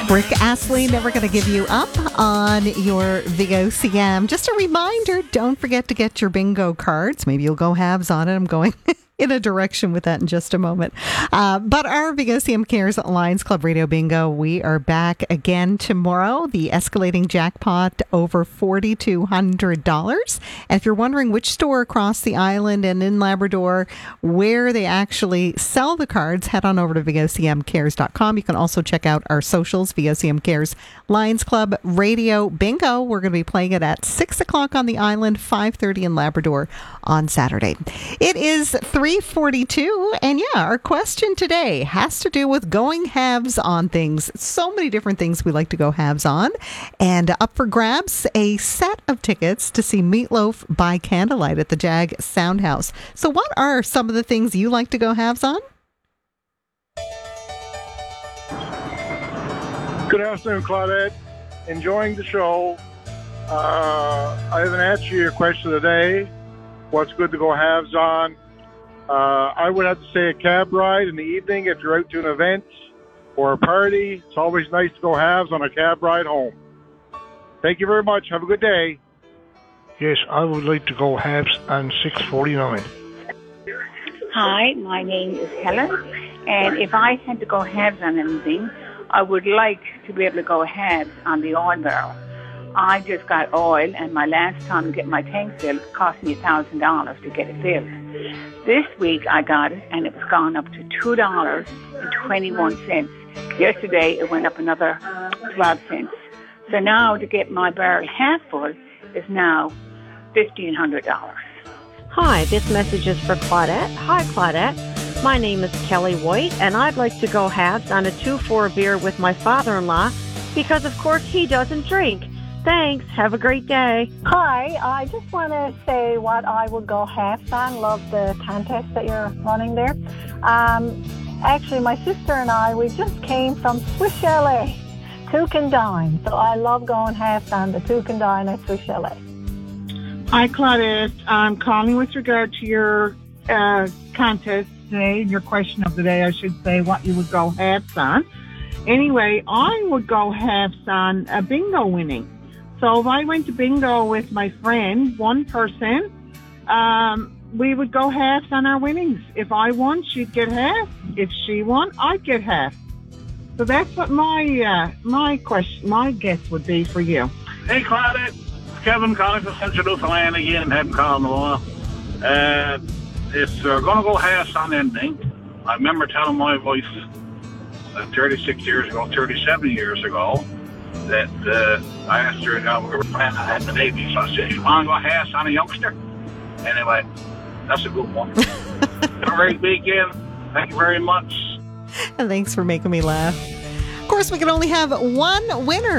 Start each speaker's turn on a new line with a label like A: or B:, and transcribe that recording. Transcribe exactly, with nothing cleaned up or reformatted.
A: Rick Astley, Never Gonna Give You Up on your V O C M. Just a reminder, don't forget to get your bingo cards. Maybe you'll go halves on it. I'm going in a direction with that in just a moment. Uh, but our V O C M Cares Lions Club Radio Bingo, we are back again tomorrow. The escalating jackpot over four thousand two hundred dollars. And if you're wondering which store across the island and in Labrador where they actually sell the cards, head on over to V O C M cares dot com. You can also check out our socials, V O C M Cares Lions Club Radio Bingo. We're going to be playing it at six o'clock on the island, five thirty in Labrador on Saturday. It is three forty-two, and yeah, our question today has to do with going halves on things. So many different things we like to go halves on. And up for grabs, a set of tickets to see Meatloaf by candlelight at the Jag Soundhouse. So what are some of the things you like to go halves on?
B: Good afternoon, Claudette. Enjoying the show. Uh, I haven't answered your question today. What's good to go halves on? Uh, I would have to say a cab ride in the evening if you're out to an event or a party. It's always nice to go halves on a cab ride home. Thank you very much. Have a good day.
C: Yes, I would like to go halves on six forty-nine.
D: Hi, my name is Helen, and if I had to go halves on anything, I would like to be able to go halves on the oil barrel. I just got oil, and my last time to get my tank filled cost me one thousand dollars to get it filled. This week I got it, and it was gone up to two dollars and twenty-one cents. Yesterday it went up another twelve cents. So now to get my barrel half full is now fifteen hundred dollars.
E: Hi, this message is for Claudette. Hi, Claudette. My name is Kelly White, and I'd like to go halves on a two four beer with my father-in-law because, of course, he doesn't drink. Thanks. Have a great day.
F: Hi. I just want to say what I would go halves on. Love the contest that you're running there. Um, actually, my sister and I, we just came from Swiss Chalet, Two Can Dine. So I love going halves on the Two Can Dine at Swiss Chalet.
G: Hi, Claudette. I'm calling with regard to your uh, contest today, your question of the day, I should say, what you would go halves on. Anyway, I would go halves on a bingo winning. So if I went to bingo with my friend, one person, um, we would go halves on our winnings. If I won, she'd get half. If she won, I'd get half. So that's what my uh, my question, my guess would be for you.
H: Hey, Claudette. Kevin calling from Central Newfoundland again. Haven't called in a while. Uh, if they're going to go halves on anything, I remember telling my wife uh, thirty-six years ago, thirty-seven years ago, that uh, I asked her, uh, we were planning on having a baby, so I said, you want to go halves on a youngster? Anyway, that's a good one. Have a great weekend. Thank you very much.
A: And thanks for making me laugh. Of course, we can only have one winner